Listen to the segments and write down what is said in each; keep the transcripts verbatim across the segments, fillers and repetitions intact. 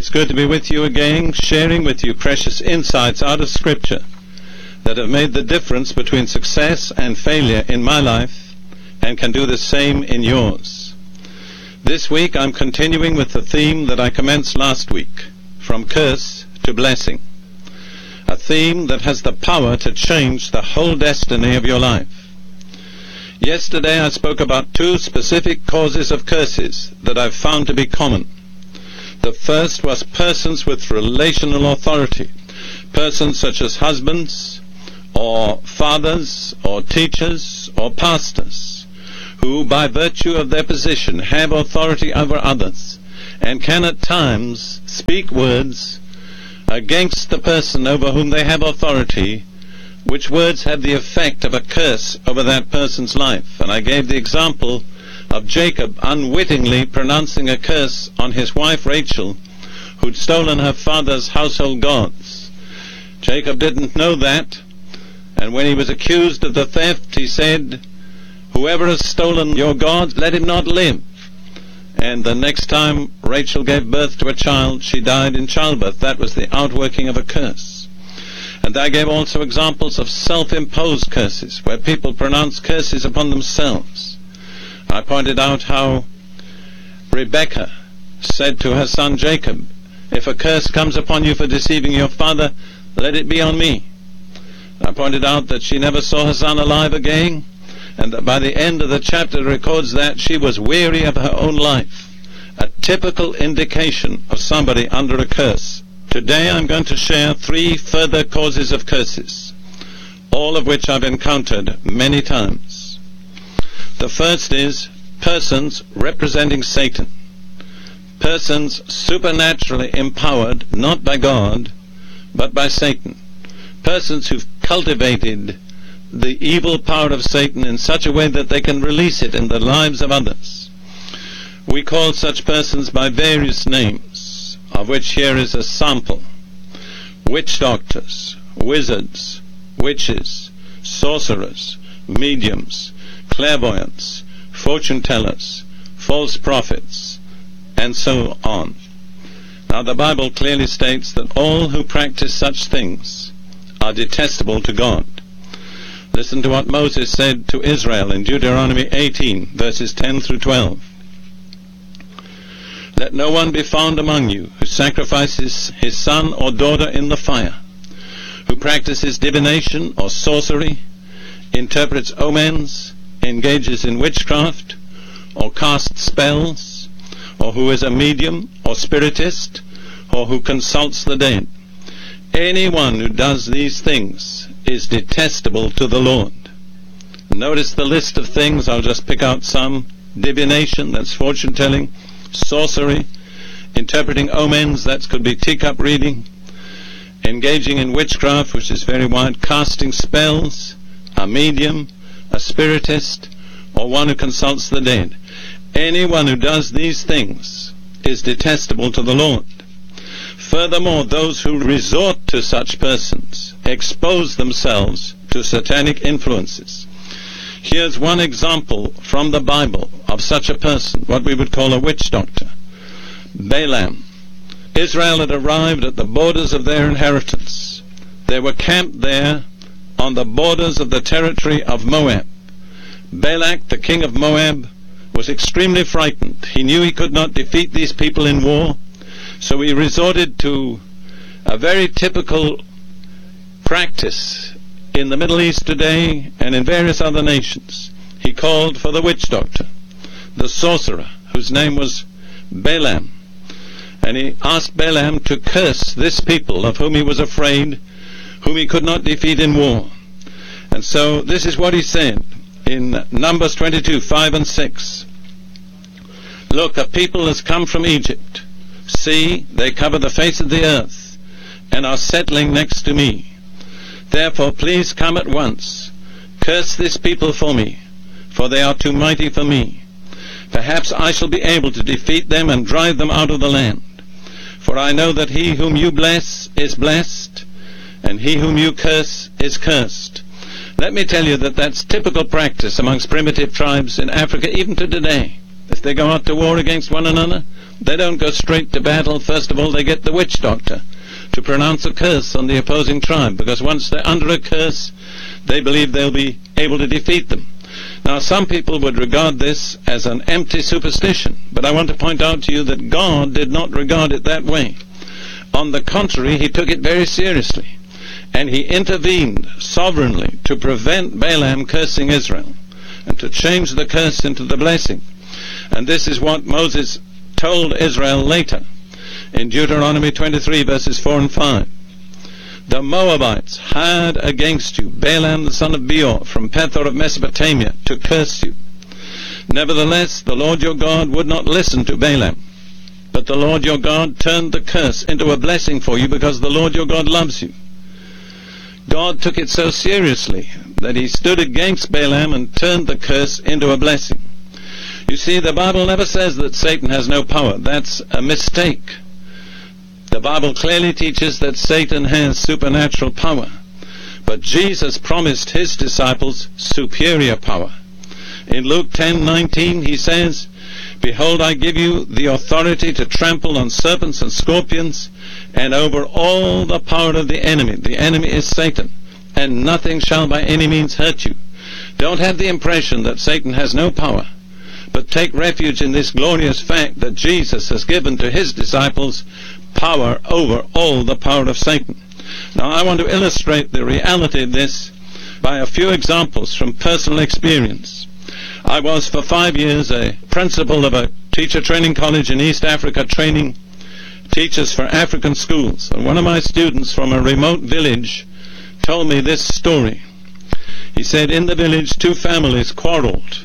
It's good to be with you again, sharing with you precious insights out of Scripture that have made the difference between success and failure in my life and can do the same in yours. This week I'm continuing with the theme that I commenced last week, from curse to blessing, a theme that has the power to change the whole destiny of your life. Yesterday I spoke about two specific causes of curses that I've found to be common. The first was persons with relational authority, persons such as husbands, or fathers, or teachers, or pastors, who by virtue of their position have authority over others, and can at times speak words against the person over whom they have authority, which words have the effect of a curse over that person's life. And I gave the example of Jacob unwittingly pronouncing a curse on his wife Rachel, who'd stolen her father's household gods. Jacob didn't know that, and when he was accused of the theft, he said, "Whoever has stolen your gods, let him not live." And the next time Rachel gave birth to a child, she died in childbirth. That was the outworking of a curse. And I gave also examples of self-imposed curses, where people pronounce curses upon themselves. I pointed out how Rebekah said to her son Jacob, "If a curse comes upon you for deceiving your father, let it be on me." I pointed out that she never saw her son alive again, and that by the end of the chapter it records that she was weary of her own life, a typical indication of somebody under a curse. Today I'm going to share three further causes of curses, all of which I've encountered many times. The first is persons representing Satan, persons supernaturally empowered not by God but by Satan, persons who've cultivated the evil power of Satan in such a way that they can release it in the lives of others. We call such persons by various names, of which here is a sample: witch doctors, wizards, witches, sorcerers, mediums, clairvoyants, fortune tellers, false prophets, and so on. Now the Bible clearly states that all who practice such things are detestable to God. Listen to what Moses said to Israel in Deuteronomy eighteen, verses ten through twelve. "Let no one be found among you who sacrifices his son or daughter in the fire, who practices divination or sorcery, interprets omens, engages in witchcraft, or casts spells, or who is a medium or spiritist, or who consults the dead. Anyone who does these things is detestable to the Lord." Notice the list of things. I'll just pick out some. Divination, that's fortune telling. Sorcery, interpreting omens, that could be teacup reading. Engaging in witchcraft, which is very wide. Casting spells, a medium, a spiritist, or one who consults the dead. Anyone who does these things is detestable to the Lord. Furthermore, those who resort to such persons expose themselves to satanic influences. Here's one example from the Bible of such a person, what we would call a witch doctor. Balaam. Israel had arrived at the borders of their inheritance. They were camped there on the borders of the territory of Moab. Balak, the king of Moab, was extremely frightened. He knew he could not defeat these people in war, so he resorted to a very typical practice in the Middle East today and in various other nations. He called for the witch doctor, the sorcerer, whose name was Balaam, and he asked Balaam to curse this people of whom he was afraid, whom he could not defeat in war. And so this is what he said in Numbers twenty-two, five and six. "Look, a people has come from Egypt. See, they cover the face of the earth and are settling next to me. Therefore please come at once. Curse this people for me, for they are too mighty for me. Perhaps I shall be able to defeat them and drive them out of the land. For I know that he whom you bless is blessed, and he whom you curse is cursed." Let me tell you that that's typical practice amongst primitive tribes in Africa, even to today. If they go out to war against one another, they don't go straight to battle. First of all, they get the witch doctor to pronounce a curse on the opposing tribe, because once they're under a curse, they believe they'll be able to defeat them. Now, some people would regard this as an empty superstition, but I want to point out to you that God did not regard it that way. On the contrary, he took it very seriously, and he intervened sovereignly to prevent Balaam cursing Israel and to change the curse into the blessing. And this is what Moses told Israel later in Deuteronomy twenty-three, verses four and five. The Moabites hired against you Balaam the son of Beor from Pethor of Mesopotamia to curse you. Nevertheless, the Lord your God would not listen to Balaam, but the Lord your God turned the curse into a blessing for you, because the Lord your God loves you. God took it so seriously that he stood against Balaam and turned the curse into a blessing. You see, the Bible never says that Satan has no power. That's a mistake. The Bible clearly teaches that Satan has supernatural power, but Jesus promised his disciples superior power. In Luke ten nineteen he says, "Behold, I give you the authority to trample on serpents and scorpions, and over all the power of the enemy." The enemy is Satan. "And nothing shall by any means hurt you." Don't have the impression that Satan has no power, but take refuge in this glorious fact that Jesus has given to his disciples power over all the power of Satan. Now, I want to illustrate the reality of this by a few examples from personal experience. I was for five years a principal of a teacher training college in East Africa, training teachers for African schools. And one of my students from a remote village told me this story. He said, in the village, two families quarreled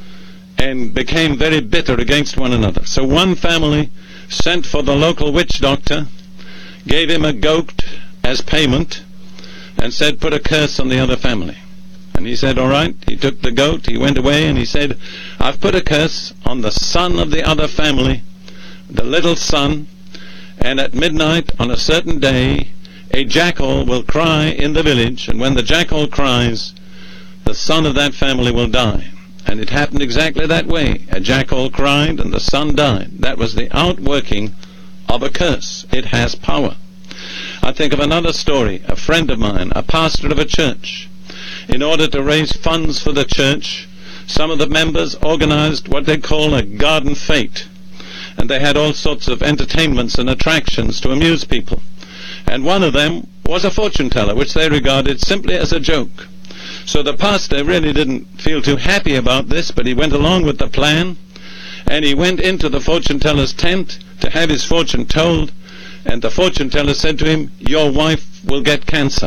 and became very bitter against one another. So one family sent for the local witch doctor, gave him a goat as payment, and said, put a curse on the other family. And he said, all right. He took the goat, he went away, and he said, I've put a curse on the son of the other family, the little son, and at midnight on a certain day, a jackal will cry in the village, and when the jackal cries, the son of that family will die. And it happened exactly that way. A jackal cried, and the son died. That was the outworking of a curse. It has power. I think of another story. A friend of mine, a pastor of a church, in order to raise funds for the church, some of the members organized what they call a garden fete. And they had all sorts of entertainments and attractions to amuse people. And one of them was a fortune teller, which they regarded simply as a joke. So the pastor really didn't feel too happy about this, but he went along with the plan, and he went into the fortune teller's tent to have his fortune told, and the fortune teller said to him, your wife will get cancer.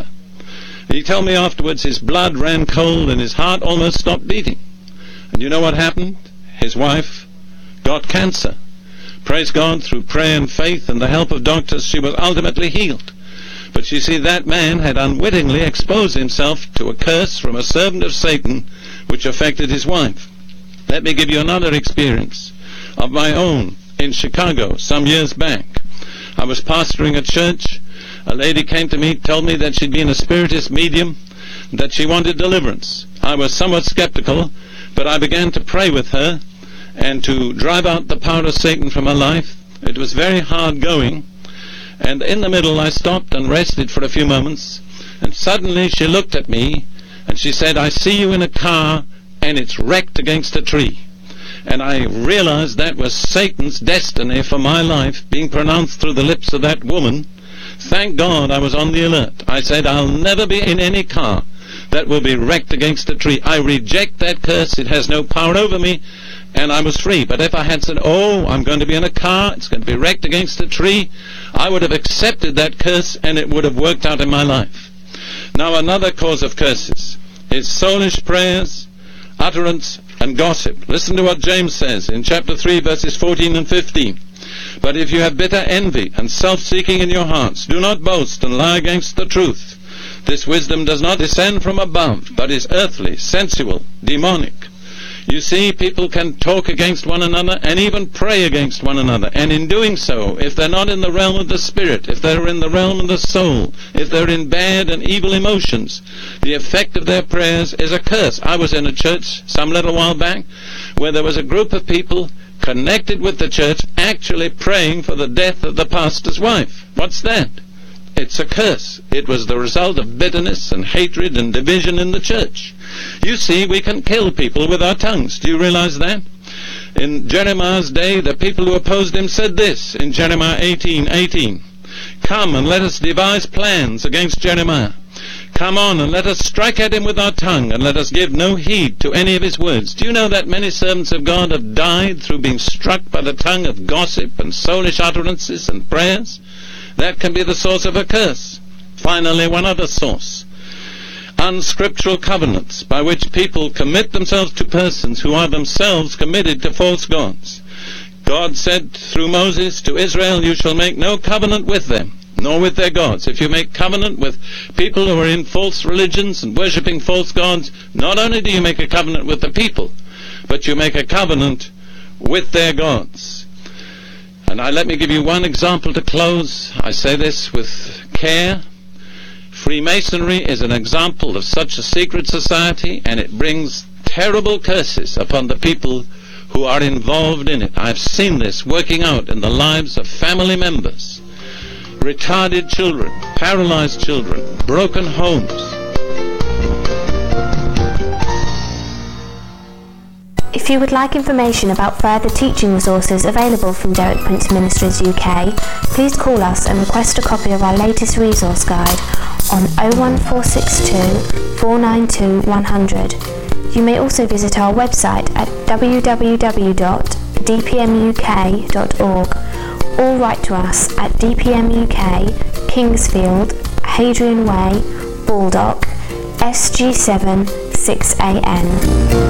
He told me afterwards his blood ran cold and his heart almost stopped beating. And you know what happened? His wife got cancer. Praise God, through prayer and faith and the help of doctors, she was ultimately healed. But you see, that man had unwittingly exposed himself to a curse from a servant of Satan which affected his wife. Let me give you another experience of my own in Chicago some years back. I was pastoring a church. A lady came to me, told me that she'd been a spiritist medium, that she wanted deliverance. I was somewhat skeptical, but I began to pray with her and to drive out the power of Satan from her life. It was very hard going. And in the middle I stopped and rested for a few moments, and suddenly she looked at me and she said, I see you in a car and it's wrecked against a tree. And I realized that was Satan's destiny for my life being pronounced through the lips of that woman. Thank God I was on the alert. I said, I'll never be in any car that will be wrecked against a tree. I reject that curse. It has no power over me. And I was free. But if I had said, oh, I'm going to be in a car, it's going to be wrecked against a tree, I would have accepted that curse and it would have worked out in my life. Now, another cause of curses is soulish prayers, utterance, and gossip. Listen to what James says in chapter three, verses fourteen and fifteen. But if you have bitter envy and self-seeking in your hearts, do not boast and lie against the truth. This wisdom does not descend from above, but is earthly, sensual, demonic. You see, people can talk against one another and even pray against one another. And in doing so, if they're not in the realm of the spirit, if they're in the realm of the soul, if they're in bad and evil emotions, the effect of their prayers is a curse. I was in a church some little while back where there was a group of people connected with the church actually praying for the death of the pastor's wife. What's that? It's a curse. It was the result of bitterness and hatred and division in the church. You see, we can kill people with our tongues. Do you realize that? In Jeremiah's day, the people who opposed him said this in Jeremiah eighteen eighteen. Come and let us devise plans against Jeremiah. Come on and let us strike at him with our tongue, and let us give no heed to any of his words. Do you know that many servants of God have died through being struck by the tongue of gossip and soulish utterances and prayers? That can be the source of a curse. Finally, one other source. Unscriptural covenants by which people commit themselves to persons who are themselves committed to false gods. God said through Moses to Israel, you shall make no covenant with them, nor with their gods. If you make covenant with people who are in false religions and worshipping false gods, not only do you make a covenant with the people, but you make a covenant with their gods. And I, let me give you one example to close. I say this with care. Freemasonry is an example of such a secret society, and it brings terrible curses upon the people who are involved in it. I've seen this working out in the lives of family members, retarded children, paralyzed children, broken homes. If you would like information about further teaching resources available from Derek Prince Ministries U K, please call us and request a copy of our latest resource guide on oh one four six two, four nine two, one hundred. You may also visit our website at w w w dot d p m u k dot org or write to us at D P M U K, Kingsfield, Hadrian Way, Baldock, S G seven six A N.